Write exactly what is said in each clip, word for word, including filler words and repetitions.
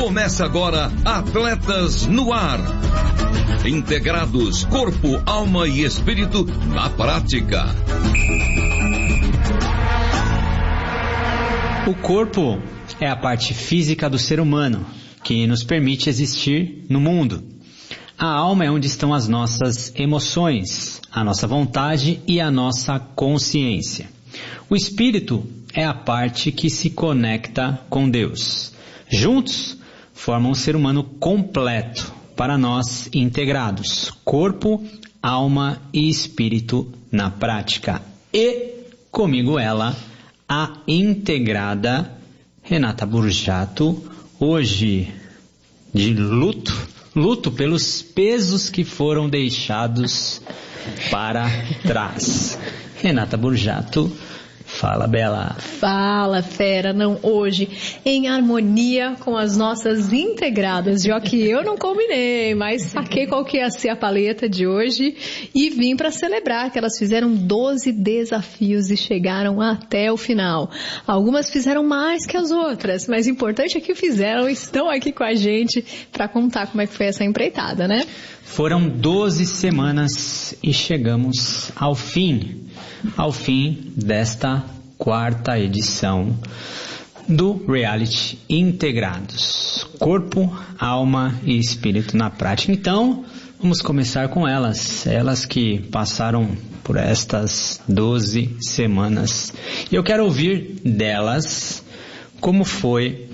Começa agora Atletas no Ar. Integrados, corpo, alma e espírito na prática. O corpo é a parte física do ser humano, que nos permite existir no mundo. A alma é onde estão as nossas emoções, a nossa vontade e a nossa consciência. O espírito é a parte que se conecta com Deus. Juntos, formam um ser humano completo, para nós integrados, corpo, alma e espírito na prática. E comigo ela, a integrada Renata Burjato, hoje de luto, luto pelos pesos que foram deixados para trás. Renata Burjato, fala, Bela. Fala, fera, não hoje, em harmonia com as nossas integradas, já que eu não combinei, mas saquei qual que ia ser a paleta de hoje e vim para celebrar que elas fizeram doze desafios e chegaram até o final. Algumas fizeram mais que as outras, mas o importante é que fizeram e estão aqui com a gente para contar como é que foi essa empreitada, né? Foram doze semanas e chegamos ao fim, ao fim desta quarta edição do Reality Integrados, corpo, alma e espírito na prática. Então, vamos começar com elas, elas que passaram por estas doze semanas. E eu quero ouvir delas como foi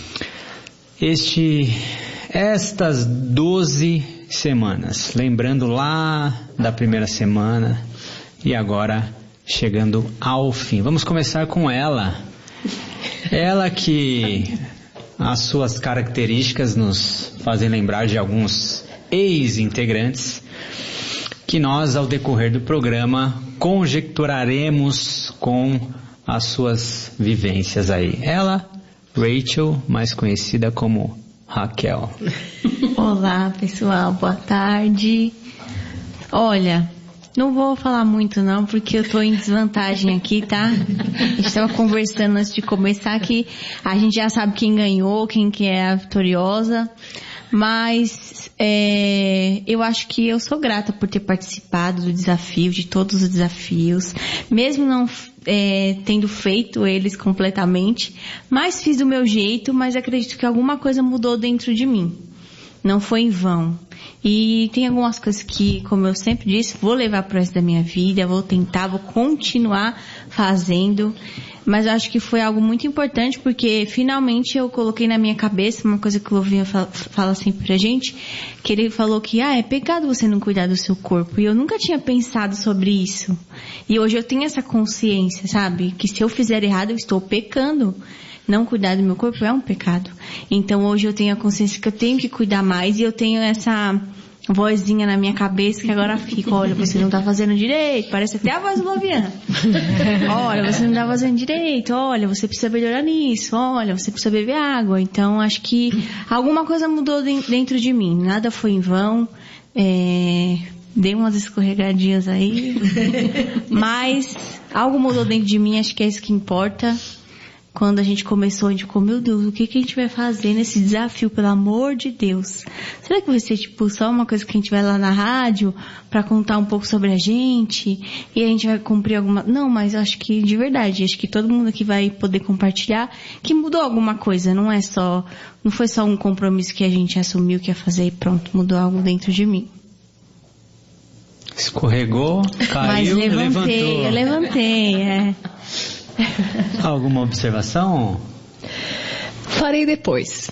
este, estas doze semanas, lembrando lá da primeira semana e agora chegando ao fim. Vamos começar com ela. Ela que as suas características nos fazem lembrar de alguns ex-integrantes que nós, ao decorrer do programa, conjecturaremos com as suas vivências aí. Ela, Rachel, mais conhecida como Raquel. Olá, pessoal, boa tarde. Olha, não vou falar muito não, porque eu tô em desvantagem aqui, tá? A gente estava conversando antes de começar que a gente já sabe quem ganhou, quem que é a vitoriosa, mas é, eu acho que eu sou grata por ter participado do desafio, de todos os desafios, mesmo não é, tendo feito eles completamente, mas fiz do meu jeito, mas acredito que alguma coisa mudou dentro de mim. Não foi em vão. E tem algumas coisas que, como eu sempre disse, vou levar pro resto da minha vida, vou tentar, vou continuar fazendo. Mas eu acho que foi algo muito importante, porque finalmente eu coloquei na minha cabeça uma coisa que o Lovinha fala, fala sempre pra gente, que ele falou que, ah, é pecado você não cuidar do seu corpo. E eu nunca tinha pensado sobre isso. E hoje eu tenho essa consciência, sabe? Que se eu fizer errado, eu estou pecando. Não cuidar do meu corpo é um pecado. Então hoje eu tenho a consciência que eu tenho que cuidar mais e eu tenho essa vozinha na minha cabeça que agora fica, olha, você não tá fazendo direito, parece até a voz do Loviana. Olha, você não tá fazendo direito, olha, você precisa melhorar nisso, olha, você precisa beber água. Então acho que alguma coisa mudou dentro de mim, nada foi em vão, é... dei umas escorregadinhas aí, mas algo mudou dentro de mim, acho que é isso que importa. Quando a gente começou, a gente ficou, meu Deus, o que, que a gente vai fazer nesse desafio, pelo amor de Deus? Será que vai ser, tipo, só uma coisa que a gente vai lá na rádio pra contar um pouco sobre a gente e a gente vai cumprir alguma... Não, mas eu acho que, de verdade, acho que todo mundo aqui vai poder compartilhar que mudou alguma coisa, não é só... Não foi só um compromisso que a gente assumiu que ia fazer e pronto, mudou algo dentro de mim. Escorregou, caiu, mas levantei, levantou. eu levantei, é... Alguma observação? Farei depois.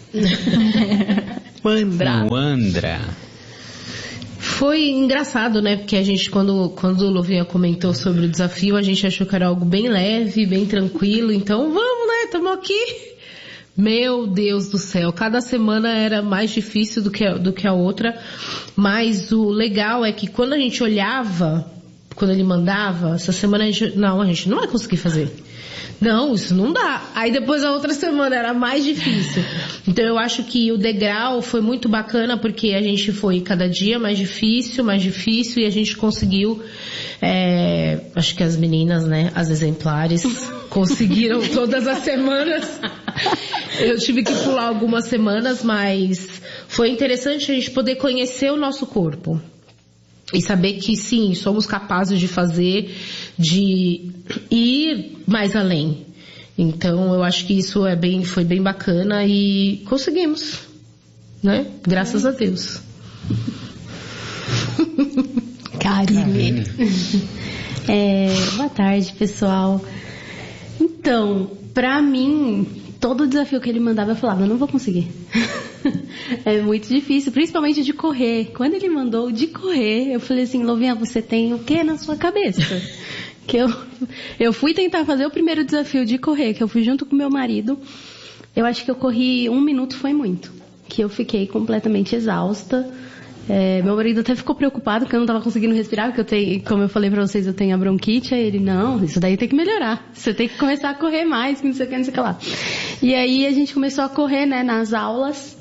Andra. Andra. Foi engraçado, né? Porque a gente, quando, quando o Lovinha comentou sobre o desafio, a gente achou que era algo bem leve, bem tranquilo. Então, vamos, né? Estamos aqui. Meu Deus do céu. Cada semana era mais difícil do que, a, do que a outra. Mas o legal é que quando a gente olhava, quando ele mandava, essa semana a gente... Não, a gente não vai conseguir fazer. Não, isso não dá. Aí depois a outra semana era mais difícil. Então eu acho que o degrau foi muito bacana porque a gente foi cada dia mais difícil, mais difícil e a gente conseguiu, é, acho que as meninas, né, as exemplares, conseguiram todas as semanas. Eu tive que pular algumas semanas, mas foi interessante a gente poder conhecer o nosso corpo. E saber que sim, somos capazes de fazer, de ir mais além. Então eu acho que isso é bem, foi bem bacana e conseguimos, né? Graças a Deus. Karine. É, boa tarde, pessoal. Então, pra mim, todo desafio que ele mandava eu falava, eu não vou conseguir. É muito difícil, principalmente de correr. Quando ele mandou de correr, eu falei assim, Louvinha, você tem o que na sua cabeça? Que eu, eu fui tentar fazer o primeiro desafio de correr, que eu fui junto com meu marido. Eu acho que eu corri um minuto, foi muito. Que eu fiquei completamente exausta. É, meu marido até ficou preocupado que eu não estava conseguindo respirar, porque eu tenho, como eu falei pra vocês, eu tenho a bronquite. Aí ele, não, isso daí tem que melhorar. Você tem que começar a correr mais, que não sei o que, não sei o que lá. E aí a gente começou a correr, né, nas aulas.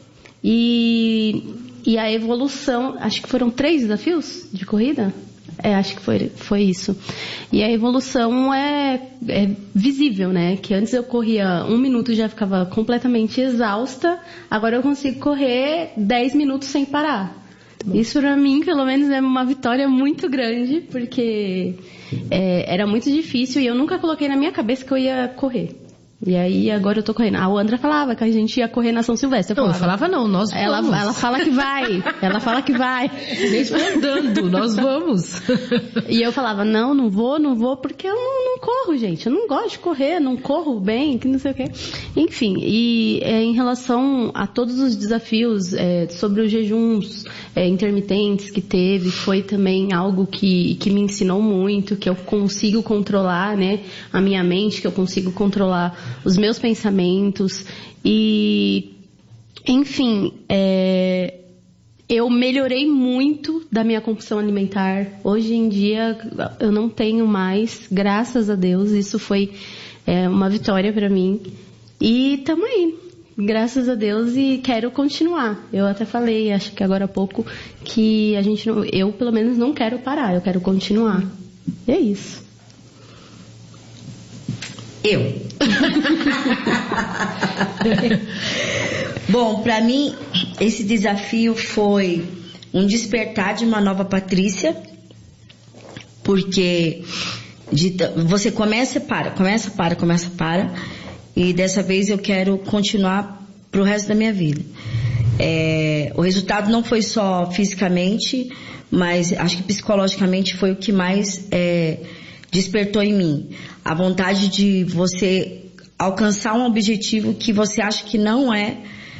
E, e a evolução, acho que foram três desafios de corrida? É, acho que foi, foi isso. E a evolução é, é visível, né? Que antes eu corria um minuto e já ficava completamente exausta. Agora eu consigo correr dez minutos sem parar. Isso pra mim, pelo menos, é uma vitória muito grande, porque é, era muito difícil e eu nunca coloquei na minha cabeça que eu ia correr. E aí, agora eu tô correndo. A Andra falava que a gente ia correr na São Silvestre. Eu não, falava, eu falava não, nós vamos. Ela, ela fala que vai. Ela fala que vai. Mesmo andando, nós vamos. E eu falava, não, não vou, não vou, porque eu não, não corro, gente. Eu não gosto de correr, não corro bem, que não sei o quê. Enfim, e é, em relação a todos os desafios é, sobre os jejuns é, intermitentes que teve, foi também algo que, que me ensinou muito, que eu consigo controlar, né, a minha mente, que eu consigo controlar os meus pensamentos e, enfim, é, eu melhorei muito da minha compulsão alimentar. Hoje em dia eu não tenho mais, graças a Deus, isso foi é, uma vitória para mim e tamo aí, graças a Deus, e quero continuar. Eu até falei, acho que agora há pouco, que a gente, não, eu pelo menos não quero parar, eu quero continuar. E é isso. Eu. Bom, para mim, esse desafio foi um despertar de uma nova Patrícia, porque de, você começa e para, começa, para, começa, para, e dessa vez eu quero continuar pro resto da minha vida. É, o resultado não foi só fisicamente, mas acho que psicologicamente foi o que mais é, despertou em mim. A vontade de você alcançar um objetivo que você acha que não é,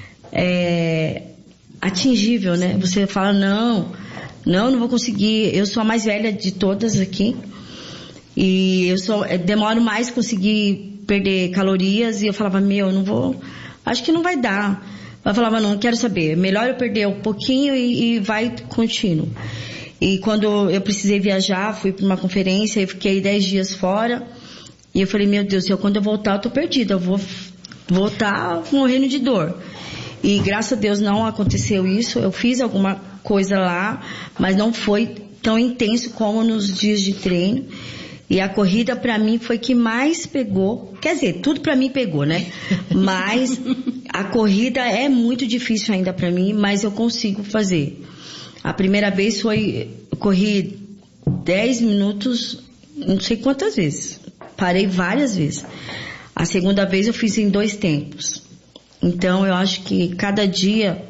é atingível, né? Você fala, não, não, não vou conseguir. Eu sou a mais velha de todas aqui. E eu sou, demoro mais conseguir perder calorias. E eu falava, meu, não vou, acho que não vai dar. Eu falava, não, quero saber. Melhor eu perder um pouquinho e, e vai contínuo. E quando eu precisei viajar, fui para uma conferência e fiquei dez dias fora. E eu falei, meu Deus, eu, quando eu voltar eu tô perdida, eu vou voltar morrendo de dor. E graças a Deus não aconteceu isso, eu fiz alguma coisa lá, mas não foi tão intenso como nos dias de treino. E a corrida pra mim foi que mais pegou, quer dizer, tudo pra mim pegou, né? Mas a corrida é muito difícil ainda pra mim, mas eu consigo fazer. A primeira vez foi, eu corri dez minutos, não sei quantas vezes. Parei várias vezes. A segunda vez eu fiz em dois tempos. Então eu acho que cada dia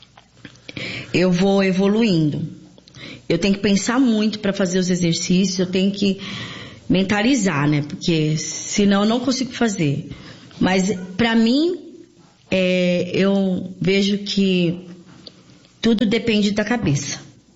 eu vou evoluindo. Eu tenho que pensar muito para fazer os exercícios, eu tenho que mentalizar, né? Porque senão eu não consigo fazer. Mas para mim, é, eu vejo que tudo depende da cabeça.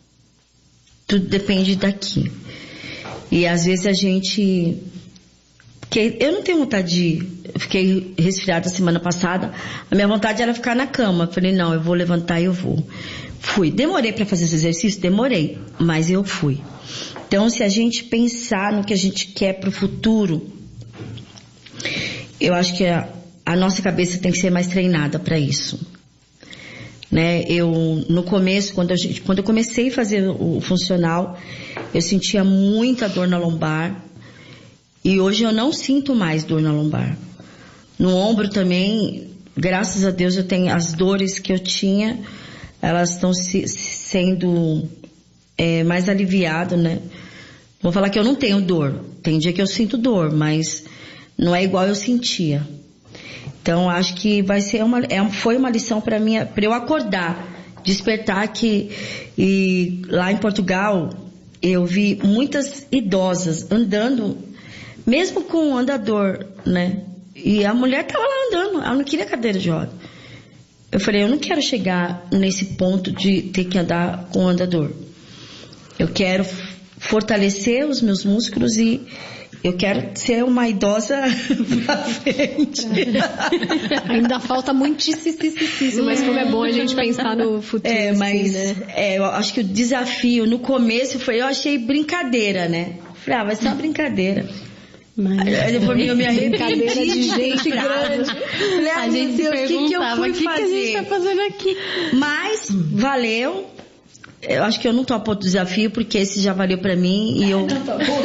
Tudo depende daqui. E às vezes a gente... Porque eu não tenho vontade de... Eu fiquei resfriada semana passada. A minha vontade era ficar na cama. Eu falei, não, eu vou levantar e eu vou. Fui. Demorei para fazer esse exercício? Demorei. Mas eu fui. Então, se a gente pensar no que a gente quer pro futuro... eu acho que a, a nossa cabeça tem que ser mais treinada para isso. Né? Eu, no começo, quando, a gente, quando eu comecei a fazer o funcional, eu sentia muita dor na lombar. E hoje eu não sinto mais dor na lombar. No ombro também, graças a Deus, eu tenho as dores que eu tinha, elas estão se, sendo é, mais aliviadas, né? Vou falar que eu não tenho dor. Tem dia que eu sinto dor, mas não é igual eu sentia. Então, acho que vai ser uma, é, foi uma lição para mim, para eu acordar, despertar que, e lá em Portugal, eu vi muitas idosas andando, mesmo com um andador, né? E a mulher estava lá andando, ela não queria cadeira de roda. Eu falei, eu não quero chegar nesse ponto de ter que andar com um andador. Eu quero fortalecer os meus músculos e eu quero ser uma idosa pra frente. Ainda falta muitíssimo, mas como é bom a gente pensar no futuro. É, mas assim, né? é, eu acho que o desafio no começo foi, eu achei brincadeira, né? Falei, ah, vai ser uma brincadeira. Mas... Aí depois eu me arrependi. Brincadeira de gente grande. Falei, ah, a gente meu Deus, se o que, que eu perguntava, fui o que, fazer? que a gente tá fazendo aqui? Mas valeu. Eu acho que eu não topo outro desafio, porque esse já valeu pra mim e eu... eu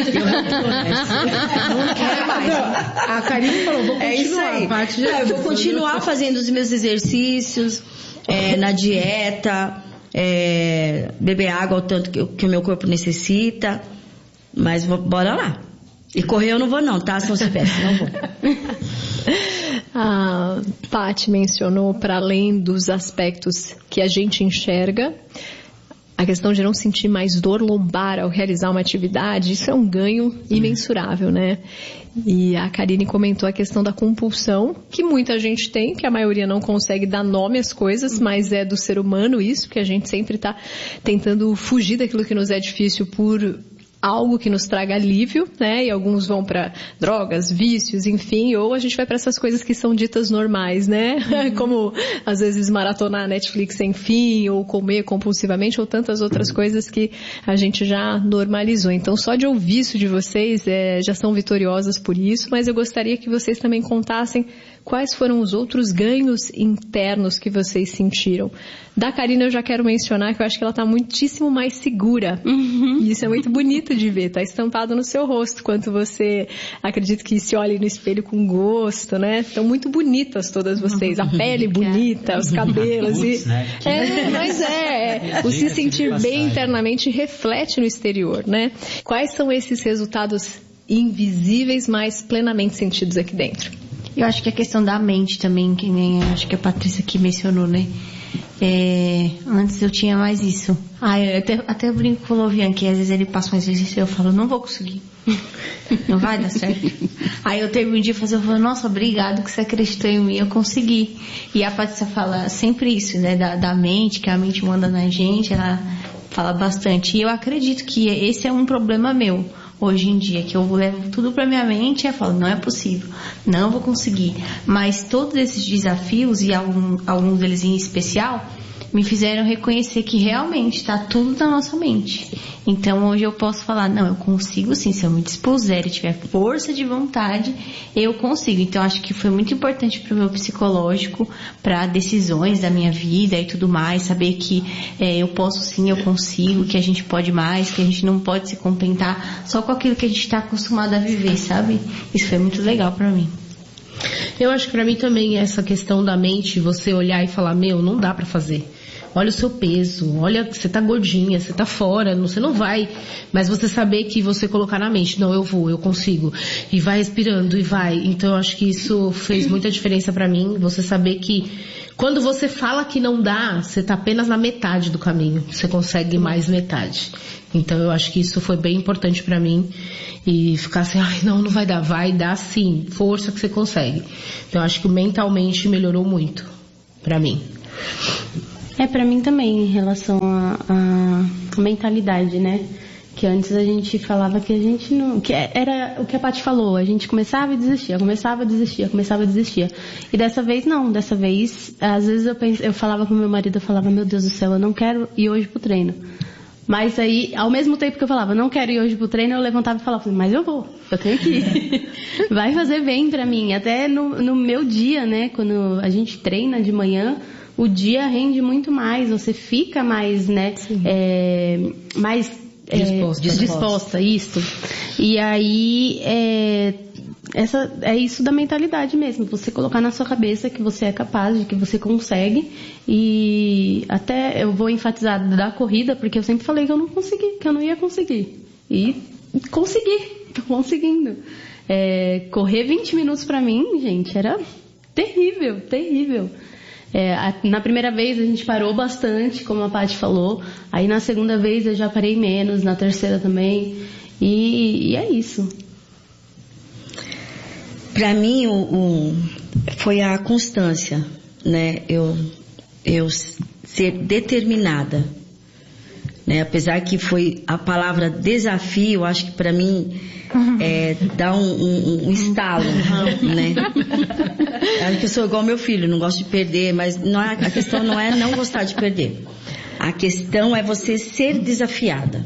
não quero mais. A Karine falou, vou continuar. É isso aí. Parte Não, eu vou continuar fazendo os meus exercícios, é, na dieta, é, beber água o tanto que, que o meu corpo necessita. Mas vou, bora lá. E correr eu não vou não, tá? São os pés, não vou. A Paty mencionou, para além dos aspectos que a gente enxerga, a questão de não sentir mais dor lombar ao realizar uma atividade, isso é um ganho imensurável, né? E a Karine comentou a questão da compulsão, que muita gente tem, que a maioria não consegue dar nome às coisas, mas é do ser humano isso, que a gente sempre está tentando fugir daquilo que nos é difícil por algo que nos traga alívio, né? E alguns vão para drogas, vícios, enfim, ou a gente vai para essas coisas que são ditas normais, né? Uhum. Como às vezes maratonar Netflix sem fim, ou comer compulsivamente, ou tantas outras coisas que a gente já normalizou. Então, só de ouvir isso de vocês, é, já são vitoriosas por isso, mas eu gostaria que vocês também contassem quais foram os outros ganhos internos que vocês sentiram. Da Karine eu já quero mencionar que eu acho que ela está muitíssimo mais segura. Uhum. E isso é muito bonito de ver, está estampado no seu rosto, quanto você, acredito que se olhe no espelho com gosto, né? Estão muito bonitas todas vocês, a pele bonita, os cabelos. E... É, mas é, o se sentir bem internamente reflete no exterior, né? Quais são esses resultados invisíveis, mas plenamente sentidos aqui dentro? Eu acho que a questão da mente também, que nem acho que a Patrícia aqui mencionou, né? É, antes eu tinha mais isso. Ah, eu até, até eu brinco com o Lovian, que às vezes ele passa um exercício e eu falo, não vou conseguir. Não vai dar certo. Aí eu termino de fazer, eu falo, nossa, obrigado que você acreditou em mim, eu consegui. E a Patrícia fala sempre isso, né? Da, da mente, que a mente manda na gente, ela fala bastante. E eu acredito que esse é um problema meu. Hoje em dia, que eu levo tudo pra minha mente e eu falo, não é possível, não vou conseguir. Mas todos esses desafios, e algum, alguns deles em especial, me fizeram reconhecer que realmente está tudo na nossa mente. Então hoje eu posso falar, não, eu consigo sim, se eu me dispuser e tiver força de vontade, eu consigo. Então acho que foi muito importante para o meu psicológico, para decisões da minha vida e tudo mais, saber que é, eu posso sim, eu consigo, que a gente pode mais, que a gente não pode se contentar só com aquilo que a gente está acostumado a viver, sabe? Isso foi muito legal para mim. Eu acho que pra mim também essa questão da mente, você olhar e falar, meu, não dá pra fazer. Olha o seu peso, olha, você tá gordinha, você tá fora, você não vai. Mas você saber que você colocar na mente, não, eu vou, eu consigo. E vai respirando e vai. Então eu acho que isso fez muita diferença pra mim. Você saber que quando você fala que não dá, você tá apenas na metade do caminho. Você consegue mais metade. Então eu acho que isso foi bem importante pra mim. E ficar assim, ai, não, não vai dar. Vai dar sim, força que você consegue. Então eu acho que mentalmente melhorou muito pra mim. É, pra mim também, em relação à mentalidade, né? Que antes a gente falava que a gente não... Que era o que a Paty falou, a gente começava e desistia, começava e desistia, começava e desistia. E dessa vez não, dessa vez, às vezes eu, pens, eu falava com meu marido, eu falava, meu Deus do céu, eu não quero ir hoje pro treino. Mas aí, ao mesmo tempo que eu falava, não quero ir hoje pro treino, eu levantava e falava, mas eu vou, eu tenho que ir. Vai fazer bem pra mim. Até no, no meu dia, né, quando a gente treina de manhã, o dia rende muito mais, você fica mais, né, é, mais é, disposta. disposta, isso. E aí, é, essa, é isso da mentalidade mesmo, você colocar na sua cabeça que você é capaz, de que você consegue. E até eu vou enfatizar da corrida, porque eu sempre falei que eu não consegui, que eu não ia conseguir. E consegui, tô conseguindo. É, correr vinte minutos pra mim, gente, era terrível, terrível. É, a, na primeira vez a gente parou bastante, como a Paty falou. Aí na segunda vez eu já parei menos, na terceira também. E, e é isso. Pra mim, o, o, foi a constância, né? Eu, eu ser determinada, né? Apesar que foi a palavra desafio, acho que pra mim é, dá um, um, um estalo, né? Acho que eu sou igual meu filho, não gosto de perder, mas não é, a questão não é não gostar de perder. A questão é você ser desafiada.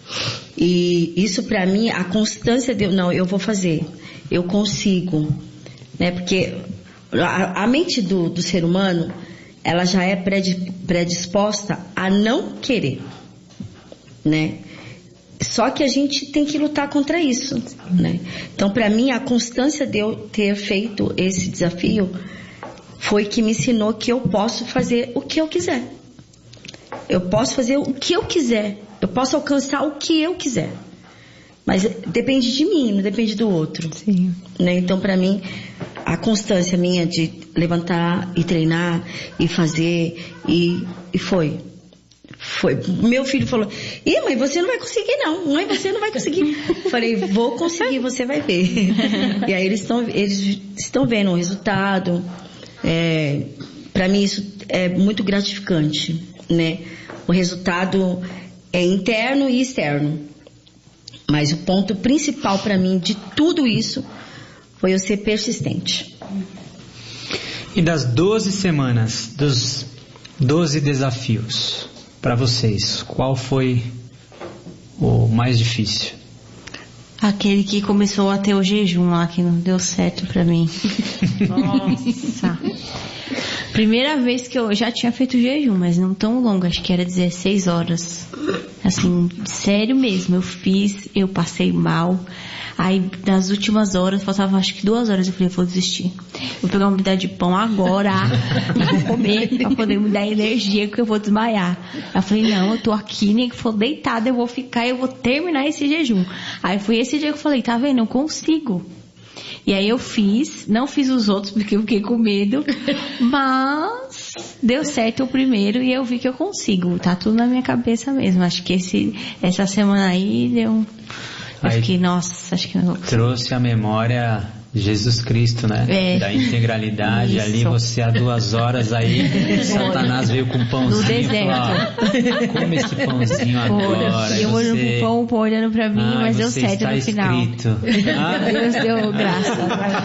E isso pra mim, a constância de, não, eu vou fazer, eu consigo, né? Porque a, a mente do, do ser humano, ela já é predisposta a não querer, né? Só que a gente tem que lutar contra isso, né? Então, pra mim, a constância de eu ter feito esse desafio foi que me ensinou que eu posso fazer o que eu quiser. Eu posso fazer o que eu quiser. Eu posso alcançar o que eu quiser. Mas depende de mim, não depende do outro. Sim. Né? Então, pra mim, a constância minha de levantar e treinar e fazer, e, e foi. Foi. Meu filho falou, ih, mãe, você não vai conseguir não, mãe, você não vai conseguir. Falei, vou conseguir, você vai ver. E aí eles estão eles estão vendo o resultado. É, para mim isso é muito gratificante, né? O resultado é interno e externo. Mas o ponto principal para mim de tudo isso foi eu ser persistente. E das doze semanas, dos doze desafios, para vocês, qual foi o mais difícil? Aquele que começou a ter o jejum lá, que não deu certo pra mim. Nossa. Primeira vez que eu já tinha feito jejum, mas não tão longo, acho que era dezesseis horas. Assim, sério mesmo, eu fiz, eu passei mal. Aí, nas últimas horas, faltava acho que duas horas, eu falei, vou desistir. Vou pegar uma pedaço de pão agora e vou comer pra poder me dar energia, que eu vou desmaiar. Eu falei, não, eu tô aqui, nem que for deitada, eu vou ficar, eu vou terminar esse jejum. Aí foi esse dia que eu falei, tá vendo, eu consigo. E aí eu fiz, não fiz os outros porque eu fiquei com medo, mas deu certo o primeiro e eu vi que eu consigo. Tá tudo na minha cabeça mesmo. Acho que esse, essa semana aí deu... Eu Aí fiquei, nossa, acho que não. Trouxe à memória Jesus Cristo, né? É. Da integralidade. Isso. Ali você há duas horas aí, Satanás veio com um pãozinho. No deserto. Falou, ó, come esse pãozinho agora. E eu olhando você... pro pão, o pão olhando pra mim, ah, mas deu você certo está no final. escrito. Ah, Deus deu graça pra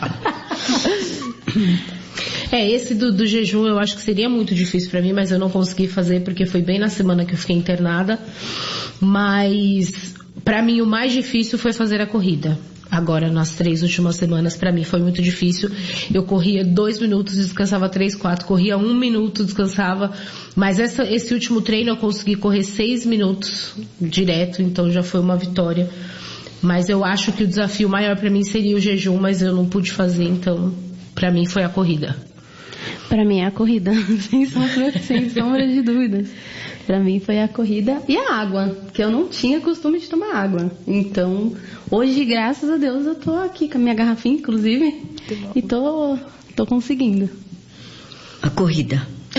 mim. É, esse do, do jejum eu acho que seria muito difícil pra mim, mas eu não consegui fazer porque foi bem na semana que eu fiquei internada. Mas pra mim o mais difícil foi fazer a corrida. Agora, nas três últimas semanas, pra mim foi muito difícil. Eu corria dois minutos, descansava três, quatro. Corria um minuto, descansava. Mas essa, esse último treino eu consegui correr seis minutos direto, então já foi uma vitória. Mas eu acho que o desafio maior pra mim seria o jejum, mas eu não pude fazer, então pra mim foi a corrida. Pra mim é a corrida, sem sombra, sem sombra de dúvidas. Pra mim foi a corrida e a água, que eu não tinha costume de tomar água. Então, hoje, graças a Deus, eu tô aqui com a minha garrafinha, inclusive, e tô, tô conseguindo. A corrida.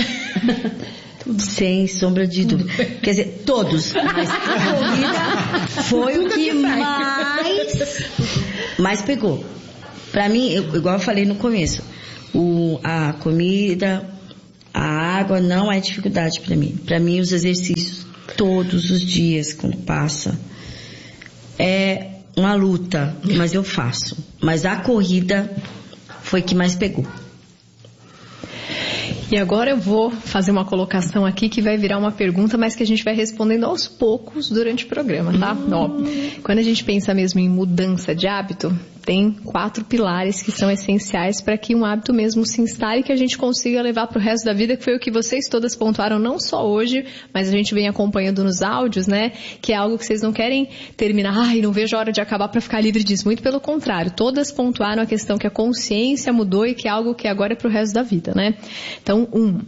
Sem sombra de dúvida. Quer dizer, todos. Mas a corrida foi o que mais, mais pegou. Pra mim, eu, igual eu falei no começo, o, a comida, a água não é dificuldade pra mim. Pra mim, os exercícios todos os dias, quando passa, é uma luta, mas eu faço. Mas a corrida foi que mais pegou. E agora eu vou fazer uma colocação aqui que vai virar uma pergunta, mas que a gente vai respondendo aos poucos durante o programa, tá? Hum. Ó, quando a gente pensa mesmo em mudança de hábito, tem quatro pilares que são essenciais para que um hábito mesmo se instale e que a gente consiga levar para o resto da vida, que foi o que vocês todas pontuaram, não só hoje, mas a gente vem acompanhando nos áudios, né? Que é algo que vocês não querem terminar, ai, não vejo a hora de acabar para ficar livre disso. Muito pelo contrário, todas pontuaram a questão que a consciência mudou e que é algo que agora é para o resto da vida, né? Então, um,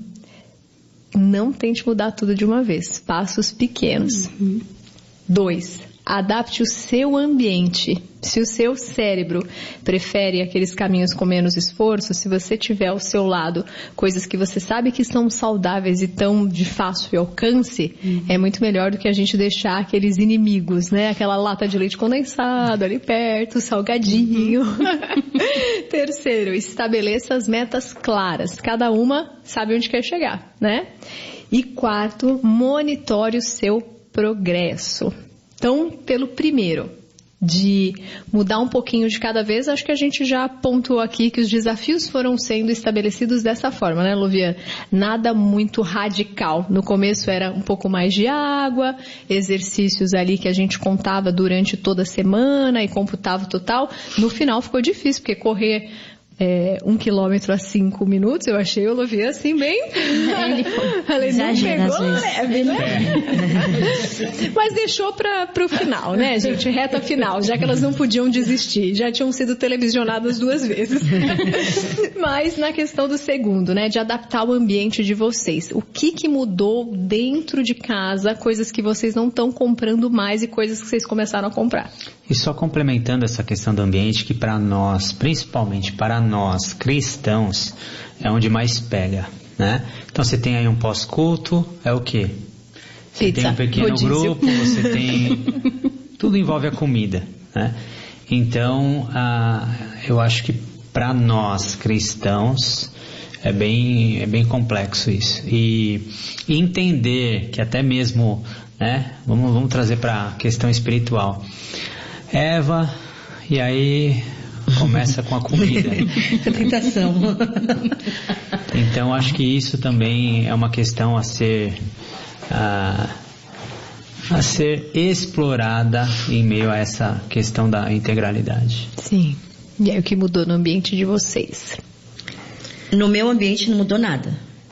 não tente mudar tudo de uma vez. Passos pequenos. Uhum. Dois, adapte o seu ambiente. Se o seu cérebro prefere aqueles caminhos com menos esforço, se você tiver ao seu lado coisas que você sabe que são saudáveis e tão de fácil alcance, uhum. é muito melhor do que a gente deixar aqueles inimigos, né? Aquela lata de leite condensado ali perto, salgadinho. Uhum. Terceiro, estabeleça as metas claras. Cada uma sabe onde quer chegar, né? E quarto, monitore o seu progresso. Então, pelo primeiro, de mudar um pouquinho de cada vez, acho que a gente já pontuou aqui que os desafios foram sendo estabelecidos dessa forma, né, Luviana? Nada muito radical. No começo era um pouco mais de água, exercícios ali que a gente contava durante toda a semana e computava o total. No final ficou difícil, porque correr É, um quilômetro a cinco minutos, eu achei o Luvian assim bem... Ele foi. Não pegou leve, né? É. Mas deixou para o final, né, gente? Reta final, já que elas não podiam desistir. Já tinham sido televisionadas duas vezes. Mas na questão do segundo, né, de adaptar o ambiente de vocês. O que, que mudou dentro de casa, coisas que vocês não estão comprando mais e coisas que vocês começaram a comprar? E só complementando essa questão do ambiente, que para nós, principalmente para nós cristãos, é onde mais pega, né? Então você tem aí um pós-culto, é o quê? Você Pizza, tem um pequeno rodízio. grupo, você tem... Tudo envolve a comida, né? Então, ah, eu acho que para nós cristãos é bem, é bem complexo isso. E, e entender que até mesmo, né? Vamos, vamos trazer para a questão espiritual. Eva, e aí começa com a comida. A tentação. Então acho que isso também é uma questão a ser a, a ser explorada em meio a essa questão da integralidade. Sim. E aí o que mudou no ambiente de vocês? No meu ambiente não mudou nada.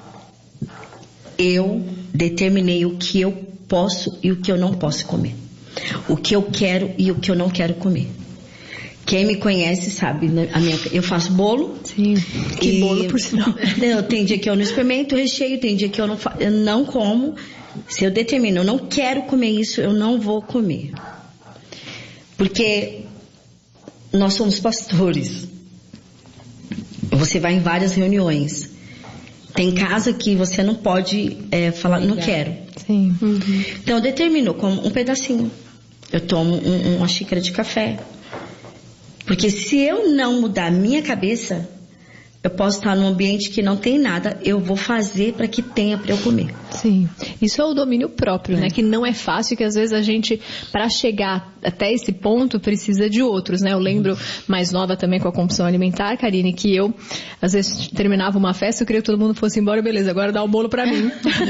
Eu determinei o que eu posso e o que eu não posso comer. O que eu quero e o que eu não quero comer. Quem me conhece sabe, né? A minha, eu faço bolo. Sim, que e, bolo por sinal. Não, tem dia que eu não experimento o recheio, tem dia que eu não, eu não como. Se eu determino, eu não quero comer isso, eu não vou comer. Porque nós somos pastores. Você vai em várias reuniões. Tem casa que você não pode é, falar, não quero. Sim. Uhum. Então eu determino, como um pedacinho. Eu tomo um, uma xícara de café. Porque se eu não mudar a minha cabeça, eu posso estar num ambiente que não tem nada, eu vou fazer para que tenha para eu comer. Sim, isso é o domínio próprio, é. né? Que não é fácil, que às vezes a gente, para chegar até esse ponto, precisa de outros, né? Eu lembro, mais nova também com a compulsão alimentar, Karine, que eu, às vezes, terminava uma festa, eu queria que todo mundo fosse embora, beleza, agora dá o bolo para mim.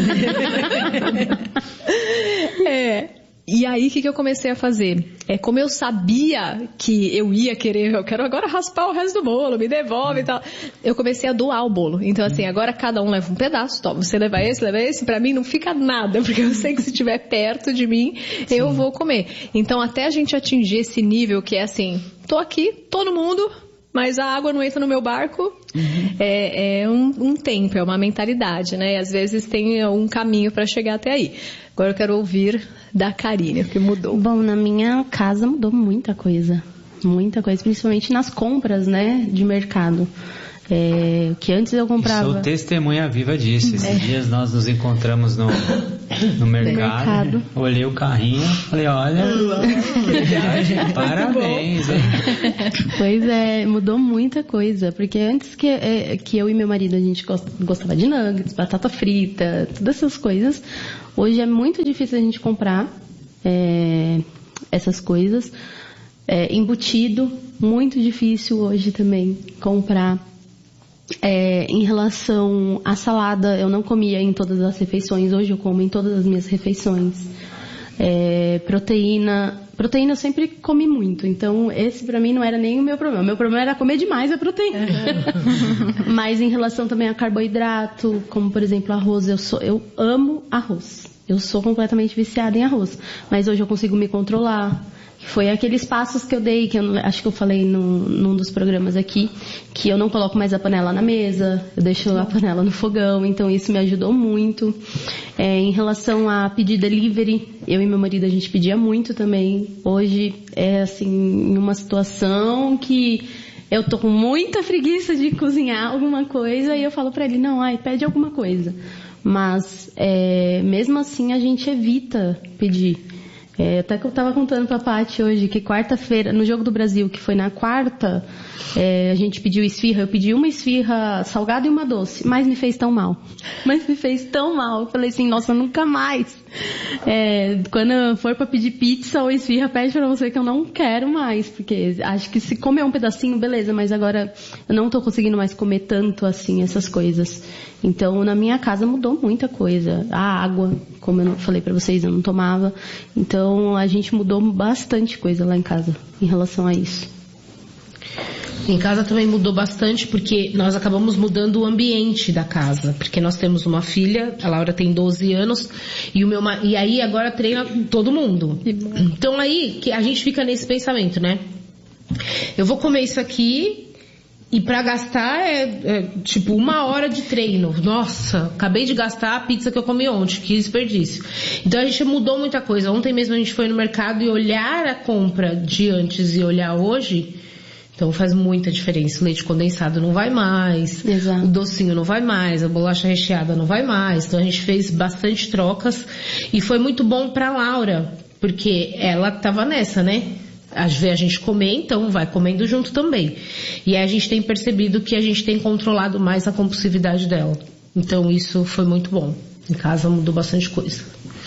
É... E aí, o que, que eu comecei a fazer? É, como eu sabia que eu ia querer, eu quero agora raspar o resto do bolo, me devolve e tal. Eu comecei a doar o bolo. Então, assim, agora cada um leva um pedaço, toma, você leva esse, leva esse. Pra mim não fica nada, porque eu sei que se estiver perto de mim, Sim. eu vou comer. Então, até a gente atingir esse nível que é assim, tô aqui, todo mundo, mas a água não entra no meu barco, uhum. é, é um, um tempo, é uma mentalidade, né? E às vezes tem um caminho para chegar até aí. Agora eu quero ouvir da Karine, o que mudou. Bom, na minha casa mudou muita coisa. Muita coisa, principalmente nas compras, né, de mercado. É, que antes eu comprava... Sou testemunha viva disso. Esses é. dias nós nos encontramos no, no mercado, mercado. Olhei o carrinho, falei, olha, parabéns. Hein? Pois é, mudou muita coisa. Porque antes que, é, que eu e meu marido, a gente gostava de nuggets, batata frita, todas essas coisas. Hoje é muito difícil a gente comprar é, essas coisas. É, embutido, muito difícil hoje também comprar. É, em relação à salada, eu não comia em todas as refeições. Hoje eu como em todas as minhas refeições. É, proteína, proteína eu sempre comi muito. Então esse pra mim não era nem o meu problema. O meu problema era comer demais a proteína. Uhum. Mas em relação também a carboidrato, como por exemplo arroz, eu sou, eu amo arroz. Eu sou completamente viciada em arroz. Mas hoje eu consigo me controlar. Foi aqueles passos que eu dei, que eu acho que eu falei no, num dos programas aqui, que eu não coloco mais a panela na mesa, eu deixo a panela no fogão, então isso me ajudou muito. É, em relação a pedir delivery, eu e meu marido a gente pedia muito também. Hoje é assim, em uma situação que eu tô com muita preguiça de cozinhar alguma coisa e eu falo pra ele, não, ai, pede alguma coisa. Mas é, mesmo assim a gente evita pedir. É, até que eu estava contando pra Paty hoje que quarta-feira, no Jogo do Brasil, que foi na quarta, é, a gente pediu esfirra, eu pedi uma esfirra salgada e uma doce, mas me fez tão mal. Mas me fez tão mal. Eu falei assim, nossa, nunca mais. É, quando eu for pra pedir pizza ou esfirra, pede pra você que eu não quero mais, porque acho que se comer um pedacinho, beleza, mas agora eu não tô conseguindo mais comer tanto assim, essas coisas. Então, na minha casa mudou muita coisa. A água, como eu falei pra vocês, eu não tomava. Então, a gente mudou bastante coisa lá em casa, em relação a isso. Em casa também mudou bastante, porque nós acabamos mudando o ambiente da casa. Porque nós temos uma filha, a Laura tem doze anos, e, o meu, e aí agora treina todo mundo. Então aí, que a gente fica nesse pensamento, né? Eu vou comer isso aqui... E pra gastar é, é tipo uma hora de treino. Nossa, acabei de gastar a pizza que eu comi ontem, que desperdício. Então a gente mudou muita coisa. Ontem mesmo a gente foi no mercado e olhar a compra de antes e olhar hoje, então faz muita diferença. O leite condensado não vai mais, exato. O docinho não vai mais, a bolacha recheada não vai mais. Então a gente fez bastante trocas e foi muito bom pra Laura, porque ela tava nessa, né? Às vezes a gente comer, então vai comendo junto também. E aí a gente tem percebido que a gente tem controlado mais a compulsividade dela. Então isso foi muito bom. Em casa mudou bastante coisa.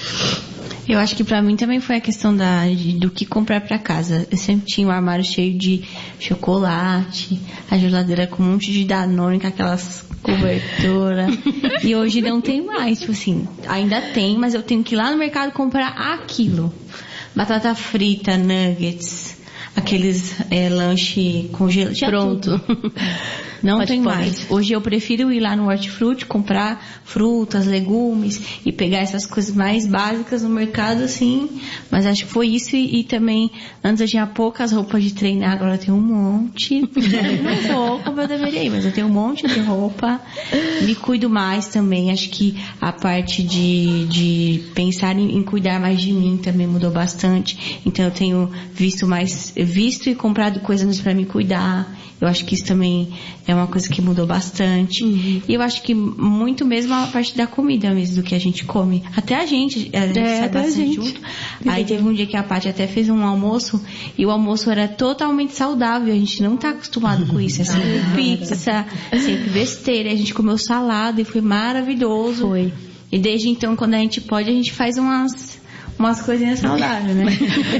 Eu acho que pra mim também foi a questão da, de, do que comprar pra casa. Eu sempre tinha um armário cheio de chocolate, a geladeira com um monte de Danone, com aquelas coberturas. E hoje não tem mais. Tipo assim, ainda tem, mas eu tenho que ir lá no mercado comprar aquilo. Batata frita, nuggets, aqueles é, lanche congelado. Pronto. Não pode, tem pode. mais. Hoje eu prefiro ir lá no Hortifruti, comprar frutas, legumes e pegar essas coisas mais básicas no mercado, assim. Mas acho que foi isso e, e também, antes eu tinha poucas roupas de treinar, agora eu tenho um monte. Não vou como eu deveria ir, mas eu tenho um monte de roupa. Me cuido mais também. Acho que a parte de, de pensar em, em cuidar mais de mim também mudou bastante. Então eu tenho visto mais, visto e comprado coisas pra me cuidar. Eu acho que isso também é uma coisa que mudou bastante. Uhum. E eu acho que muito mesmo a parte da comida mesmo, do que a gente come. Até a gente, a gente é, sai bastante gente. junto. Aí teve um dia que a Paty até fez um almoço, e o almoço era totalmente saudável. A gente não tá acostumado com isso. É sempre pizza, sempre besteira. A gente comeu salada e foi maravilhoso. Foi. E desde então, quando a gente pode, a gente faz umas... umas coisinhas saudáveis, né?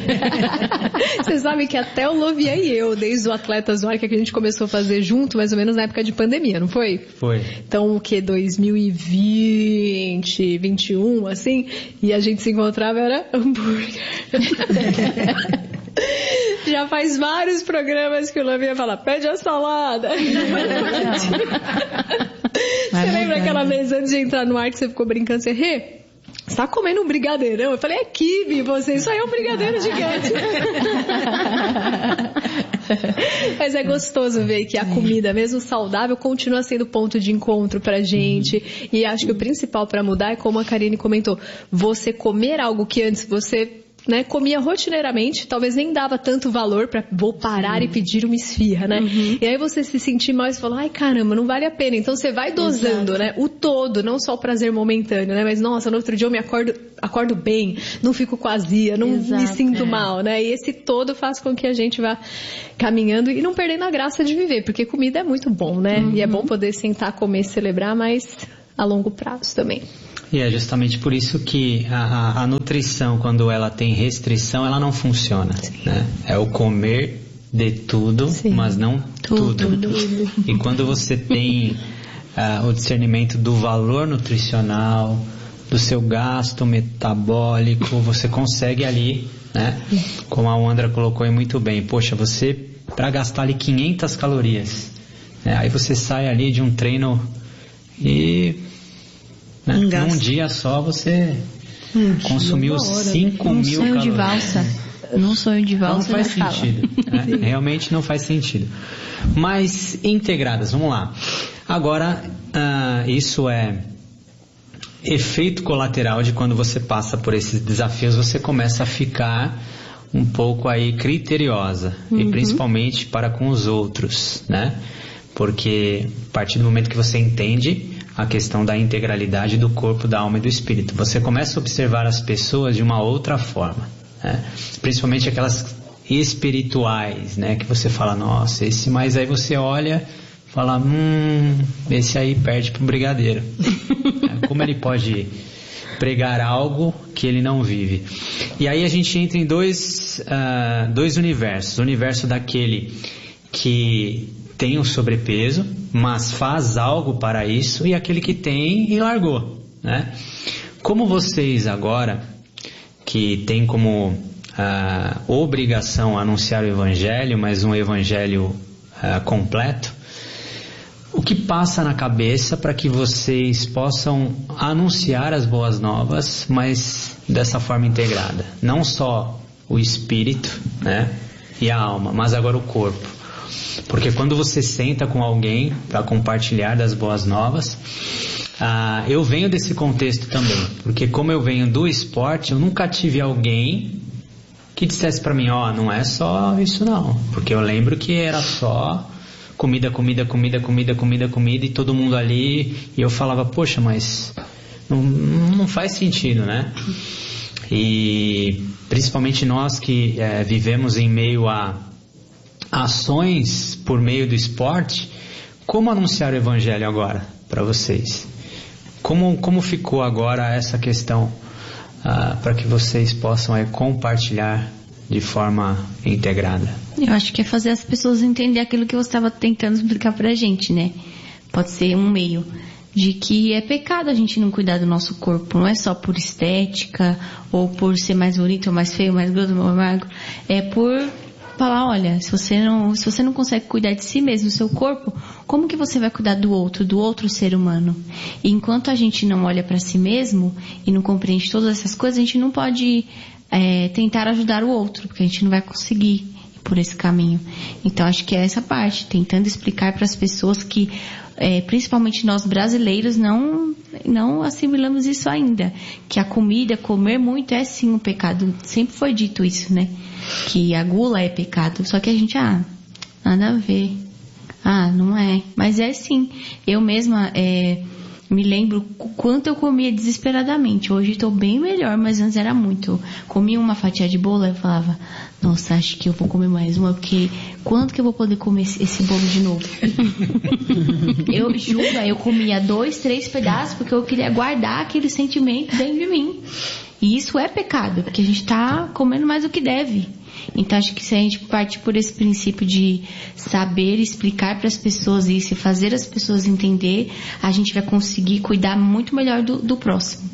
Você sabe que até o Lovian e eu, desde o Atletas do Ar, que a gente começou a fazer junto, mais ou menos na época de pandemia, não foi? Foi. Então, o que? dois mil e vinte, vinte e um, assim? E a gente se encontrava, era hambúrguer. Já faz vários programas que o Lovian fala, pede a salada. Você lembra aquela vez antes de entrar no ar que você ficou brincando, você rê? Você tá comendo um brigadeirão? Eu falei, é quibe, você, isso aí é um brigadeiro gigante. Mas é gostoso ver que a comida, mesmo saudável, continua sendo ponto de encontro pra gente. Uhum. E acho que o principal pra mudar é, como a Karine comentou, você comer algo que antes você... né, comia rotineiramente, talvez nem dava tanto valor pra vou parar Sim. e pedir uma esfirra, né? Uhum. E aí você se sentir mal e fala, ai caramba, não vale a pena. Então você vai dosando, Exato. né? O todo, não só o prazer momentâneo, né? Mas nossa, no outro dia eu me acordo, acordo bem, não fico com azia, não Exato, me sinto é. mal, né? E esse todo faz com que a gente vá caminhando e não perdendo a graça de viver, porque comida é muito bom, né? Uhum. E é bom poder sentar, comer, celebrar, mas a longo prazo também. E é justamente por isso que a, a nutrição, quando ela tem restrição, ela não funciona, né? É o comer dê tudo, Sim. mas não tudo. Tudo. E quando você tem uh, o discernimento do valor nutricional, do seu gasto metabólico, você consegue ali, né? Como a Wandra colocou aí muito bem, poxa, você, para gastar ali quinhentas calorias, né? Aí você sai ali de um treino e, né, num dia só você hum, consumiu cinco mil calorias. De valsa. Num sonho de valsa. Não faz sentido. Né? Realmente não faz sentido. Mas integradas, vamos lá. Agora, uh, isso é efeito colateral de quando você passa por esses desafios, você começa a ficar um pouco aí criteriosa, uhum. E principalmente para com os outros, né? Porque a partir do momento que você entende a questão da integralidade do corpo, da alma e do espírito, você começa a observar as pessoas de uma outra forma, né? Principalmente aquelas espirituais, né? Que você fala, nossa, esse, mas aí você olha, fala, hum, esse aí perde para um brigadeiro. Como ele pode pregar algo que ele não vive? E aí a gente entra em dois, uh, dois universos. O universo daquele que tem o sobrepeso, mas faz algo para isso, e aquele que tem e largou, né? Como vocês agora, que tem como uh, obrigação anunciar o evangelho, mas um evangelho uh, completo, o que passa na cabeça para que vocês possam anunciar as boas novas, mas dessa forma integrada? Não só o espírito, né, e a alma, mas agora o corpo. Porque quando você senta com alguém para compartilhar das boas novas, ah, eu venho desse contexto também. Porque como eu venho do esporte, eu nunca tive alguém que dissesse para mim, ó, oh, não é só isso não. Porque eu lembro que era só comida, comida, comida, comida, comida, comida, e todo mundo ali, e eu falava, poxa, mas não, não faz sentido, né? E principalmente nós que é, vivemos em meio a ações por meio do esporte, como anunciar o evangelho agora para vocês? Como, como ficou agora essa questão ah, para que vocês possam aí, compartilhar de forma integrada? Eu acho que é fazer as pessoas entender aquilo que você estava tentando explicar pra gente, né? Pode ser um meio de que é pecado a gente não cuidar do nosso corpo. Não é só por estética, ou por ser mais bonito, ou mais feio, mais gordo, mais magro. É por falar, olha, se você não, se você não consegue cuidar de si mesmo, do seu corpo, como que você vai cuidar do outro, do outro ser humano? E enquanto a gente não olha pra si mesmo e não compreende todas essas coisas, a gente não pode é, tentar ajudar o outro, porque a gente não vai conseguir por esse caminho. Então acho que é essa parte, tentando explicar para as pessoas que, é, principalmente nós brasileiros, não, não assimilamos isso ainda, que a comida, comer muito é sim um pecado. Sempre foi dito isso, né? Que a gula é pecado, só que a gente, ah, nada a ver, ah, não é, mas é sim. Eu mesma é, me lembro quanto eu comia desesperadamente. Hoje estou bem melhor, mas antes era muito. Comia uma fatia de bolo e falava, nossa, acho que eu vou comer mais uma, porque quando que eu vou poder comer esse, esse bolo de novo? Eu juro, eu comia dois, três pedaços, porque eu queria guardar aquele sentimento dentro de mim. E isso é pecado, porque a gente está comendo mais do que deve. Então acho que se a gente parte por esse princípio de saber explicar para as pessoas isso e fazer as pessoas entender, a gente vai conseguir cuidar muito melhor do, do próximo.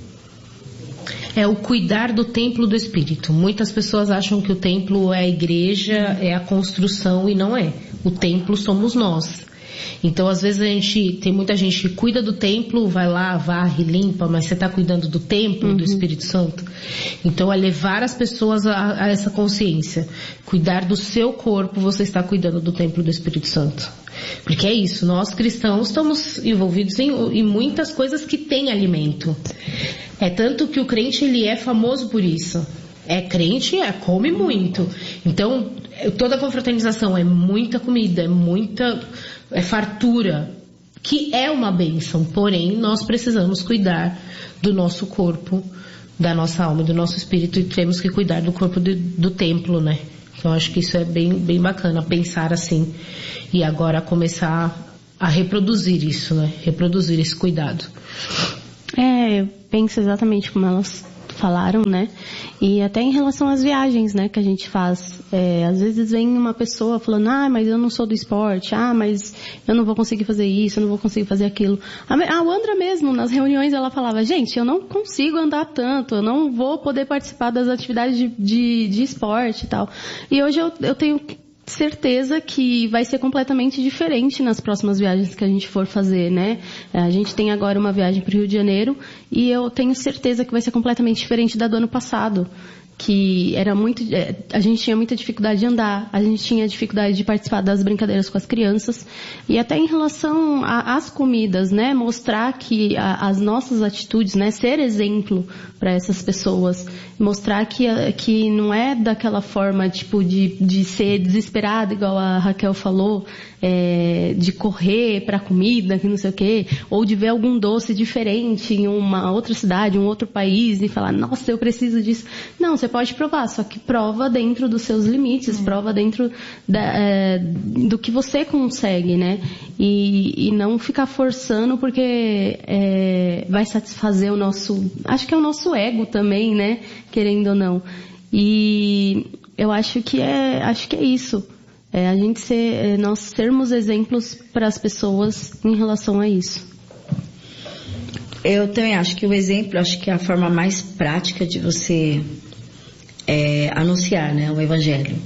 É o cuidar do templo do espírito. Muitas pessoas acham que o templo é a igreja, é a construção, e não é. O templo somos nós. Então, às vezes a gente, tem muita gente que cuida do templo, vai lá, varre, limpa, mas você está cuidando do templo, uhum, do Espírito Santo? Então, é levar as pessoas a, a essa consciência. Cuidar do seu corpo, você está cuidando do templo do Espírito Santo. Porque é isso, nós cristãos estamos envolvidos em, em muitas coisas que têm alimento. É tanto que o crente, ele é famoso por isso. É crente, é, come muito. Então, toda a confraternização é muita comida, é muita, é fartura, que é uma bênção. Porém, nós precisamos cuidar do nosso corpo, da nossa alma, do nosso espírito, e temos que cuidar do corpo do, do templo, né? Então, acho que isso é bem, bem bacana, pensar assim. E agora começar a reproduzir isso, né? Reproduzir esse cuidado. É, eu penso exatamente como elas falaram, né? E até em relação às viagens, né, que a gente faz. É, às vezes vem uma pessoa falando, ah, mas eu não sou do esporte, ah, mas eu não vou conseguir fazer isso, eu não vou conseguir fazer aquilo. A, a Andra mesmo, nas reuniões, ela falava, gente, eu não consigo andar tanto, eu não vou poder participar das atividades de, de, de esporte e tal. E hoje eu, eu tenho certeza que vai ser completamente diferente nas próximas viagens que a gente for fazer, né? A gente tem agora uma viagem para o Rio de Janeiro e eu tenho certeza que vai ser completamente diferente da do ano passado, que era muito, a gente tinha muita dificuldade de andar, a gente tinha dificuldade de participar das brincadeiras com as crianças, e até em relação às comidas, né, mostrar que a, as nossas atitudes, né, ser exemplo para essas pessoas, mostrar que, que não é daquela forma, tipo, de, de ser desesperada, igual a Raquel falou, é, de correr para comida, que não sei o quê, ou de ver algum doce diferente em uma outra cidade, um outro país, e falar, nossa, eu preciso disso. Não, você pode provar, só que prova dentro dos seus limites, é. prova dentro da, é, do que você consegue, né? E, e não ficar forçando porque é, vai satisfazer o nosso, acho que é o nosso ego também, né? Querendo ou não. E eu acho que é, acho que é isso. É, a gente ser, é, nós sermos exemplos para as pessoas em relação a isso. Eu também acho que o exemplo, acho que é a forma mais prática de você é, anunciar, né, o evangelho.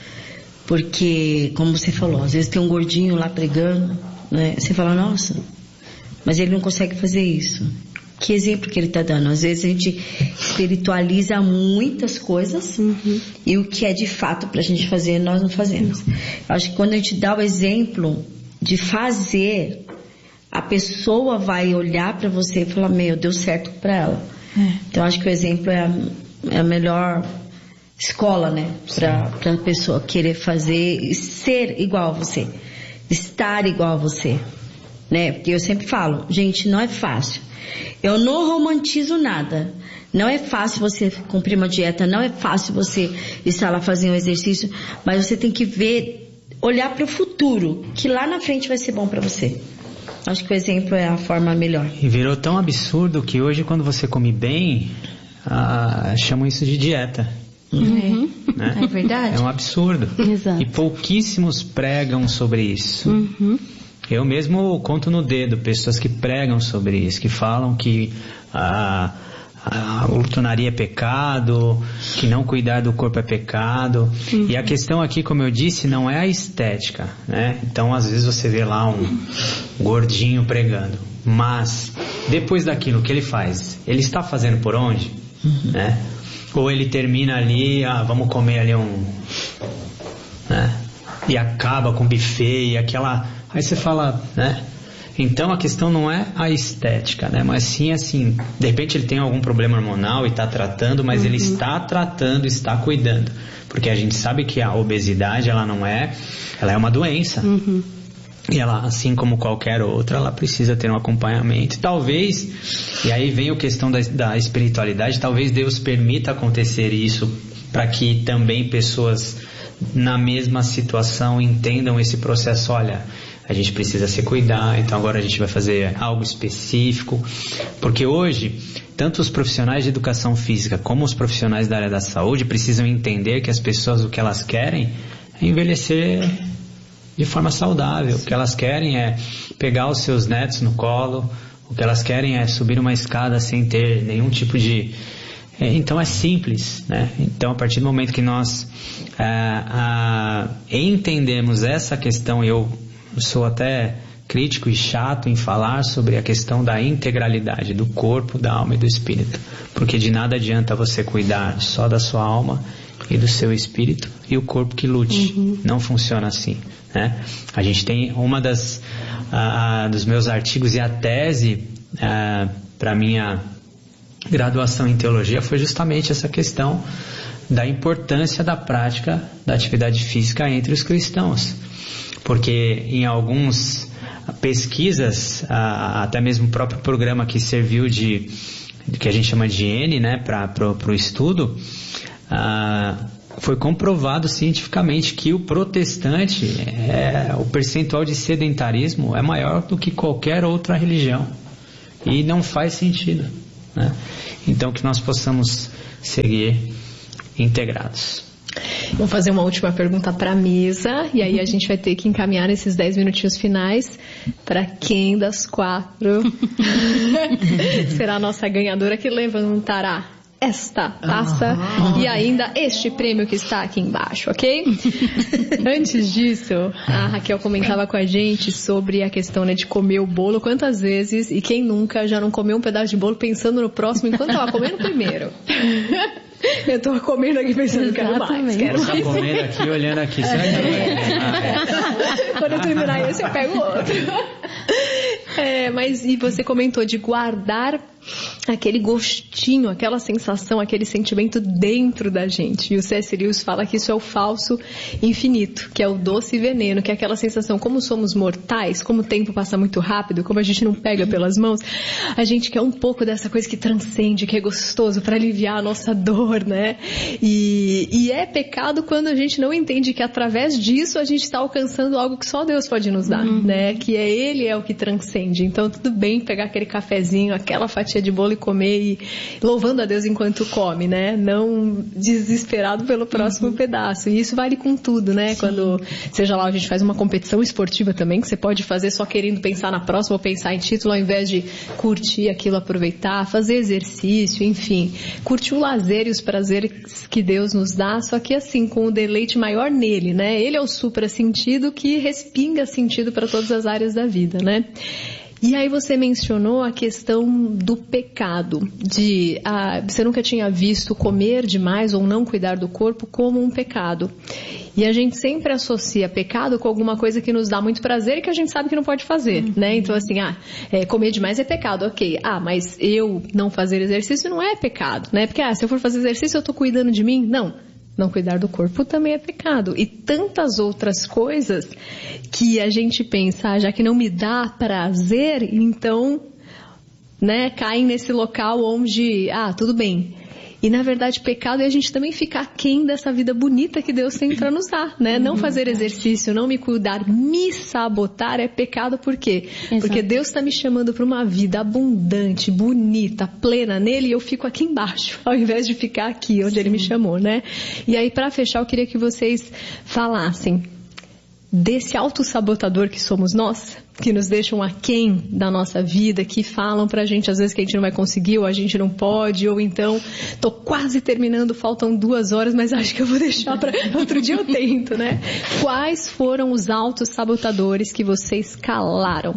Porque, como você falou, às vezes tem um gordinho lá pregando, né, você fala, nossa, mas ele não consegue fazer isso. Que exemplo que ele está dando? Às vezes a gente espiritualiza muitas coisas, uhum, e o que é de fato para a gente fazer, nós não fazemos. Eu acho que quando a gente dá o exemplo de fazer, a pessoa vai olhar para você e falar, meu, deu certo para ela. É. Então eu acho que o exemplo é a, é a melhor escola, né, para a pessoa querer fazer e ser igual a você, estar igual a você, né? Porque eu sempre falo, gente, não é fácil. Eu não romantizo nada. Não é fácil você cumprir uma dieta, não é fácil você estar lá fazendo um exercício, mas você tem que ver, olhar para o futuro, que lá na frente vai ser bom para você. Acho que o exemplo é a forma melhor. E virou tão absurdo que hoje, quando você come bem, ah, chamam isso de dieta. Uhum. Né? É verdade. É um absurdo. Exato. E pouquíssimos pregam sobre isso. Uhum. Eu mesmo conto no dedo pessoas que pregam sobre isso, que falam que a, a glutonaria é pecado, que não cuidar do corpo é pecado. Uhum. E a questão aqui, como eu disse, não é a estética, né? Então, às vezes você vê lá um gordinho pregando, mas depois daquilo que ele faz, ele está fazendo por onde? Uhum. Né? Ou ele termina ali, ah, vamos comer ali um... né? E acaba com o buffet e aquela... Aí você fala, né? Então a questão não é a estética, né? Mas sim assim, de repente ele tem algum problema hormonal e está tratando, mas uhum. ele está tratando, está cuidando. Porque a gente sabe que a obesidade, ela não é... Ela é uma doença. Uhum. E ela, assim como qualquer outra, ela precisa ter um acompanhamento. Talvez, e aí vem a questão da, da espiritualidade, talvez Deus permita acontecer isso para que também pessoas na mesma situação entendam esse processo. Olha, a gente precisa se cuidar, então agora a gente vai fazer algo específico. Porque hoje, tanto os profissionais de educação física como os profissionais da área da saúde precisam entender que as pessoas, o que elas querem é envelhecer de forma saudável. O que elas querem é pegar os seus netos no colo, o que elas querem é subir uma escada sem ter nenhum tipo de... Então é simples, né? Então a partir do momento que nós ah, ah, entendemos essa questão, eu sou até crítico e chato em falar sobre a questão da integralidade do corpo, da alma e do espírito, porque de nada adianta você cuidar só da sua alma e do seu espírito e o corpo que lute. Uhum. Não funciona assim, né? A gente tem uma das ah, dos meus artigos e a tese ah, para minha graduação em teologia foi justamente essa questão da importância da prática da atividade física entre os cristãos, porque em algumas pesquisas, até mesmo o próprio programa que serviu de, que a gente chama de N, né, para o estudo, foi comprovado cientificamente que o protestante, é, o percentual de sedentarismo é maior do que qualquer outra religião, e não faz sentido. né? Então que nós possamos seguir integrados. Vamos fazer uma última pergunta para a mesa e aí a gente vai ter que encaminhar nesses dez minutinhos finais para quem das quatro será a nossa ganhadora que levantará esta taça uhum. e ainda este prêmio que está aqui embaixo, ok? Antes disso, a Raquel comentava com a gente sobre a questão, né, de comer o bolo. Quantas vezes, e quem nunca já não comeu um pedaço de bolo pensando no próximo enquanto estava comendo o primeiro? Eu tô comendo aqui pensando, quero mais, quero mais. Eu tô comendo aqui, olhando aqui. Será que eu... ah, é. Quando eu terminar esse, eu pego outro. É, mas e você comentou de guardar aquele gostinho, aquela sensação, aquele sentimento dentro da gente. E o C S. Lewis fala que isso é o falso infinito, que é o doce veneno, que é aquela sensação, como somos mortais, como o tempo passa muito rápido, como a gente não pega pelas mãos, a gente quer um pouco dessa coisa que transcende, que é gostoso para aliviar a nossa dor, né? E, e é pecado quando a gente não entende que através disso a gente está alcançando algo que só Deus pode nos dar, uhum. né? Que é Ele é o que transcende. Então tudo bem pegar aquele cafezinho, aquela fatia de bolo e comer e louvando a Deus enquanto come, né? Não desesperado pelo próximo uhum. pedaço. E isso vale com tudo, né? Sim. Quando, seja lá, a gente faz uma competição esportiva também, que você pode fazer só querendo pensar na próxima ou pensar em título, ao invés de curtir aquilo, aproveitar, fazer exercício, enfim. Curtir o lazer e os prazeres que Deus nos dá, só que assim, com o deleite maior nele, né? Ele é o supra-sentido que respinga sentido para todas as áreas da vida, né? E aí você mencionou a questão do pecado, de ah, você nunca tinha visto comer demais ou não cuidar do corpo como um pecado. E a gente sempre associa pecado com alguma coisa que nos dá muito prazer e que a gente sabe que não pode fazer, uhum. né? Então assim, ah, é, comer demais é pecado, ok. Ah, mas eu não fazer exercício não é pecado, né? Porque ah, se eu for fazer exercício eu tô cuidando de mim? Não. Não cuidar do corpo também é pecado. E tantas outras coisas que a gente pensa, ah, já que não me dá prazer, então, né, caem nesse local onde, ah, tudo bem. E na verdade pecado é a gente também ficar aquém dessa vida bonita que Deus tem para nos dar, né? Não fazer exercício, não me cuidar, me sabotar é pecado por quê? Exato. Porque Deus está me chamando para uma vida abundante, bonita, plena nele e eu fico aqui embaixo, ao invés de ficar aqui onde Sim. Ele me chamou, né? E aí para fechar eu queria que vocês falassem desse autossabotador que somos nós, que nos deixam aquém da nossa vida, que falam pra gente às vezes que a gente não vai conseguir, ou a gente não pode, ou então tô quase terminando, faltam duas horas, mas acho que eu vou deixar para outro dia eu tento, né? Quais foram os autossabotadores que vocês calaram?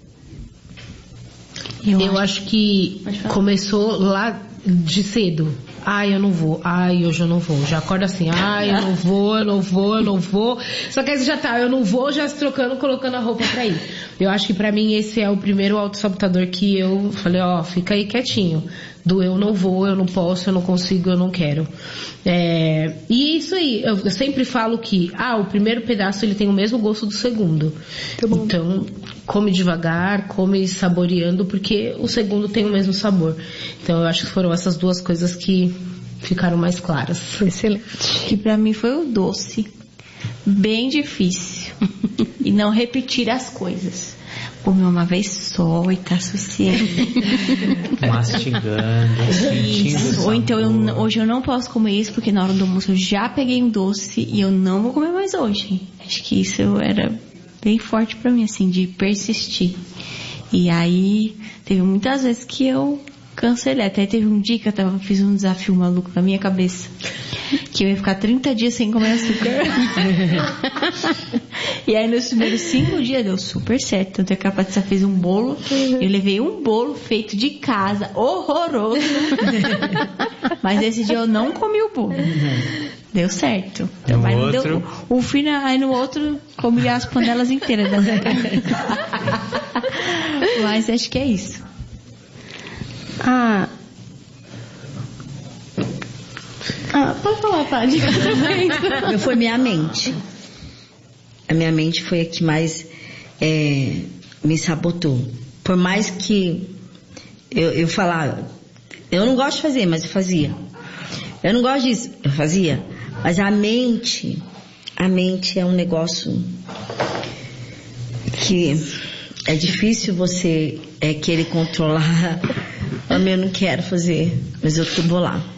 Eu, eu acho que começou lá de cedo. Ai, eu não vou. Ai, hoje eu não vou. Já acorda assim. Ai, eu não vou, eu não vou, eu não vou. Só que aí você já tá, eu não vou, já se trocando, colocando a roupa pra ir. Eu acho que pra mim esse é o primeiro autossabotador que eu falei, ó, fica aí quietinho. Do eu não vou, eu não posso, eu não consigo, eu não quero. É, e isso aí, eu, eu sempre falo que, ah, o primeiro pedaço ele tem o mesmo gosto do segundo. Então, come devagar, come saboreando, porque o segundo tem o mesmo sabor. Então, eu acho que foram essas duas coisas que ficaram mais claras. Excelente. Que pra mim foi o doce. Bem difícil. E não repetir as coisas. Comer uma vez só e tá sossegado. Mastigando, sentindo. Ou então eu, hoje eu não posso comer isso porque na hora do almoço eu já peguei um doce e eu não vou comer mais hoje. Acho que isso era bem forte pra mim, assim, de persistir. E aí teve muitas vezes que eu cancelei. Até teve um dia que eu tava, fiz um desafio maluco na minha cabeça. Que eu ia ficar trinta dias sem comer açúcar. E aí nos primeiros cinco dias deu super certo. Tanto é que a Patrícia fez um bolo. Eu levei um bolo feito de casa, horroroso. Mas esse dia eu não comi o bolo. Deu certo. Então, mas não deu, o final, aí no outro comi as panelas inteiras da Zeca. Mas acho que é isso. Ah... Ah, pode falar, Padre. Foi minha mente. A minha mente foi a que mais é, me sabotou. Por mais que eu, eu falava, eu não gosto de fazer, mas eu fazia. Eu não gosto disso, eu fazia. Mas a mente, a mente é um negócio que é difícil você é, querer controlar eu não quero fazer, mas eu vou lá.